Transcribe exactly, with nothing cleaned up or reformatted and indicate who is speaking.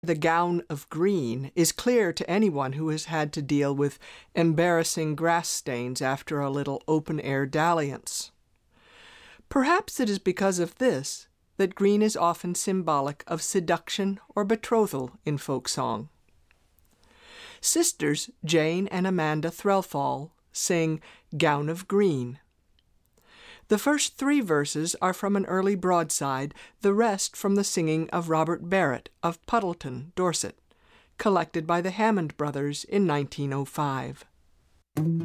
Speaker 1: The gown of green is clear to anyone who has had to deal with embarrassing grass stains after a little open-air dalliance. Perhaps it is because of this that green is often symbolic of seduction or betrothal in folk song. Sisters Jane and Amanda Threlfall sing Gown of Green. The first three verses are from an early broadside, the rest from the singing of Robert Barrett of Puddleton, Dorset, collected by the Hammond Brothers in nineteen oh five.